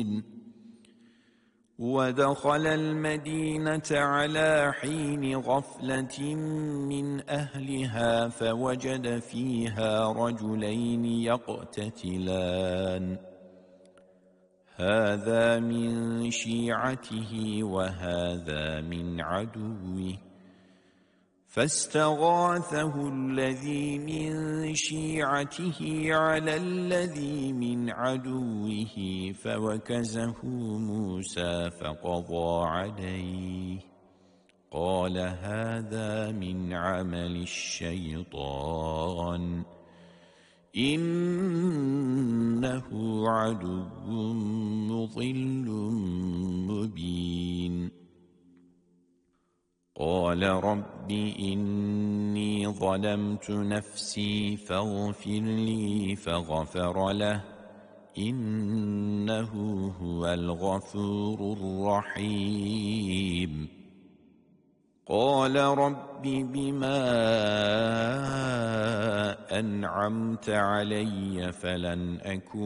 مبين ودخل المدينة على حين غفلة من أهلها فوجد فيها رجلين يقتتلان هذا من شيعته وهذا من عدوه فاستغاثه الذي من شيعته على الذي من عدوه فوكزه موسى فقضى عليه قال هذا من عمل الشيطان إنه عدو مضل مبين قال رب إني ظلمت نفسي فاغفر لي فغفر له إنه هو الغفور الرحيم قال رب بما أنعمت علي فلن أكون